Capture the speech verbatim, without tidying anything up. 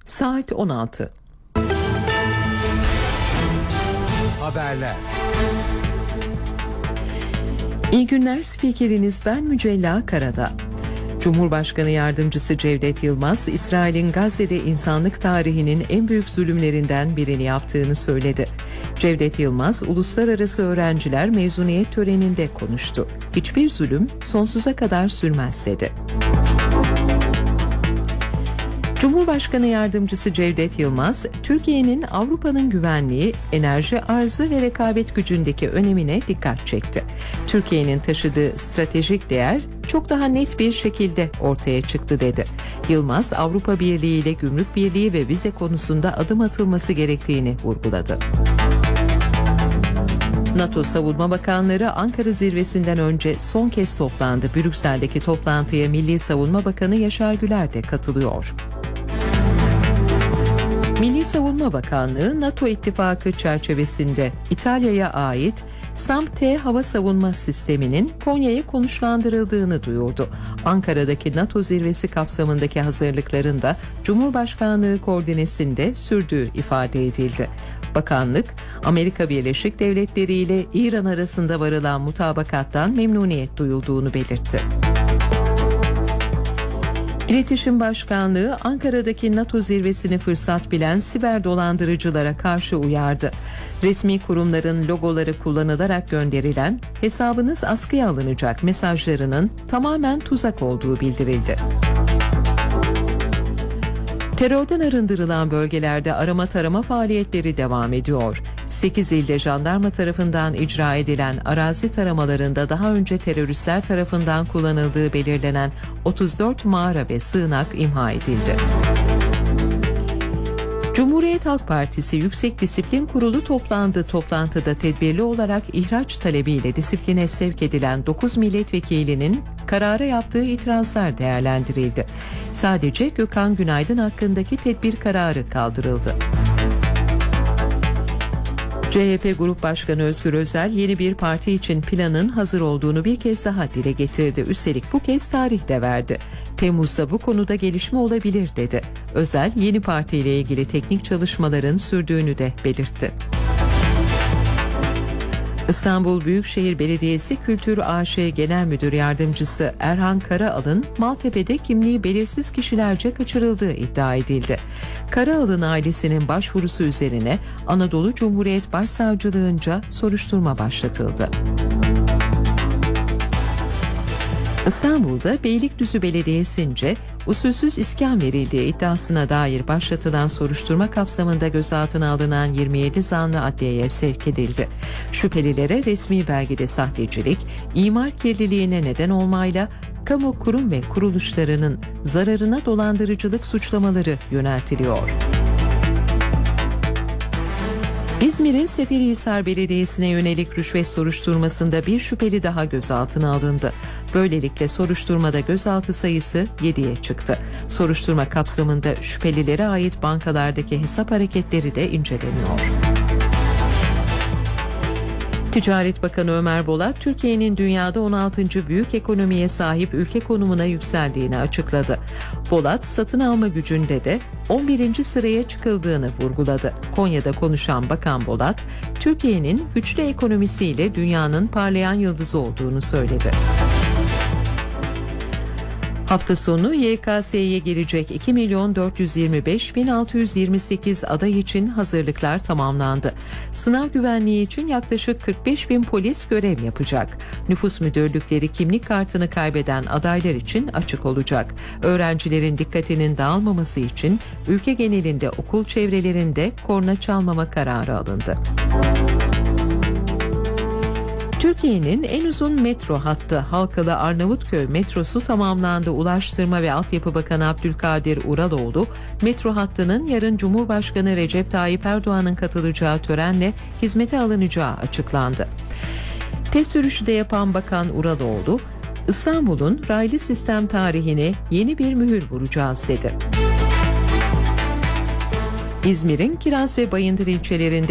Saat on altı. Haberler. İyi günler, spikeriniz ben Mücella Karada. Cumhurbaşkanı Yardımcısı Cevdet Yılmaz, İsrail'in Gazze'de insanlık tarihinin en büyük zulümlerinden birini yaptığını söyledi. Cevdet Yılmaz, uluslararası öğrenciler mezuniyet töreninde konuştu. Hiçbir zulüm sonsuza kadar sürmez dedi. Cumhurbaşkanı Yardımcısı Cevdet Yılmaz, Türkiye'nin Avrupa'nın güvenliği, enerji arzı ve rekabet gücündeki önemine dikkat çekti. Türkiye'nin taşıdığı stratejik değer çok daha net bir şekilde ortaya çıktı dedi. Yılmaz, Avrupa Birliği ile gümrük birliği ve vize konusunda adım atılması gerektiğini vurguladı. NATO Savunma Bakanları Ankara zirvesinden önce son kez toplandı. Brüksel'deki toplantıya Milli Savunma Bakanı Yaşar Güler de katılıyor. Milli Savunma Bakanlığı, NATO ittifakı çerçevesinde İtalya'ya ait SAM-T hava savunma sisteminin Konya'ya konuşlandırıldığını duyurdu. Ankara'daki NATO zirvesi kapsamındaki hazırlıkların da Cumhurbaşkanlığı koordinesinde sürdüğü ifade edildi. Bakanlık, Amerika Birleşik Devletleri ile İran arasında varılan mutabakattan memnuniyet duyulduğunu belirtti. İletişim Başkanlığı, Ankara'daki NATO zirvesini fırsat bilen siber dolandırıcılara karşı uyardı. Resmi kurumların logoları kullanılarak gönderilen "hesabınız askıya alınacak" mesajlarının tamamen tuzak olduğu bildirildi. Terörden arındırılan bölgelerde arama tarama faaliyetleri devam ediyor. sekiz ilde jandarma tarafından icra edilen arazi taramalarında daha önce teröristler tarafından kullanıldığı belirlenen otuz dört mağara ve sığınak imha edildi. Cumhuriyet Halk Partisi Yüksek Disiplin Kurulu toplandı. Toplantıda tedbirli olarak ihraç talebiyle disipline sevk edilen dokuz milletvekilinin karara yaptığı itirazlar değerlendirildi. Sadece Gökhan Günaydın hakkındaki tedbir kararı kaldırıldı. C H P Grup Başkanı Özgür Özel, yeni bir parti için planın hazır olduğunu bir kez daha dile getirdi. Üstelik bu kez tarih de verdi. Temmuz'da bu konuda gelişme olabilir dedi. Özel, yeni partiyle ilgili teknik çalışmaların sürdüğünü de belirtti. İstanbul Büyükşehir Belediyesi Kültür A Ş Genel Müdür Yardımcısı Erhan Karaal'ın Maltepe'de kimliği belirsiz kişilerce kaçırıldığı iddia edildi. Karaal'ın ailesinin başvurusu üzerine Anadolu Cumhuriyet Başsavcılığınca soruşturma başlatıldı. İstanbul'da Beylikdüzü Belediyesi'nce usulsüz iskan verildiği iddiasına dair başlatılan soruşturma kapsamında gözaltına alınan yirmi yedi zanlı adliyeye sevk edildi. Şüphelilere resmi belgede sahtecilik, imar kirliliğine neden olmayla kamu kurum ve kuruluşlarının zararına dolandırıcılık suçlamaları yöneltiliyor. İzmir'in Seferihisar Belediyesi'ne yönelik rüşvet soruşturmasında bir şüpheli daha gözaltına alındı. Böylelikle soruşturmada gözaltı sayısı yediye çıktı. Soruşturma kapsamında şüphelilere ait bankalardaki hesap hareketleri de inceleniyor. Ticaret Bakanı Ömer Bolat, Türkiye'nin dünyada on altıncı büyük ekonomiye sahip ülke konumuna yükseldiğini açıkladı. Bolat, satın alma gücünde de on birinci sıraya çıkıldığını vurguladı. Konya'da konuşan Bakan Bolat, Türkiye'nin güçlü ekonomisiyle dünyanın parlayan yıldızı olduğunu söyledi. Hafta sonu Y K S'ye girecek iki milyon dört yüz yirmi beş bin altı yüz yirmi sekiz aday için hazırlıklar tamamlandı. Sınav güvenliği için yaklaşık kırk beş bin polis görev yapacak. Nüfus müdürlükleri kimlik kartını kaybeden adaylar için açık olacak. Öğrencilerin dikkatinin dağılmaması için ülke genelinde okul çevrelerinde korna çalmama kararı alındı. Türkiye'nin en uzun metro hattı Halkalı Arnavutköy metrosu tamamlandı. Ulaştırma ve Altyapı Bakanı Abdülkadir Uraloğlu, metro hattının yarın Cumhurbaşkanı Recep Tayyip Erdoğan'ın katılacağı törenle hizmete alınacağı açıklandı. Test sürüşü de yapan Bakan Uraloğlu, İstanbul'un raylı sistem tarihine yeni bir mühür vuracağız dedi. İzmir'in Kiraz ve Bayındır ilçelerinde